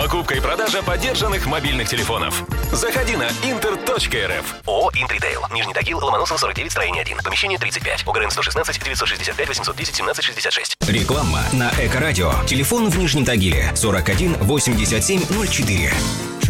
Покупка и продажа подержанных мобильных телефонов. Заходи на inter.rf. ООО «Интритейл». Нижний Тагил, Ломоносов, 49, строение 1. Помещение 35. ОГРН 116 965 810 17 66. Реклама на Эко-радио. Телефон в Нижнем Тагиле 41 87 04.